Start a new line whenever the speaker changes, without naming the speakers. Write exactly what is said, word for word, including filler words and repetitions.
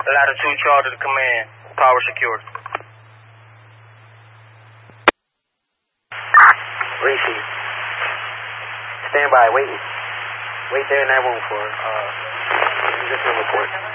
Latitude Charter to command. Power secured.
Reese. Stand by, waiting. Wait there in that room for uh, just a report.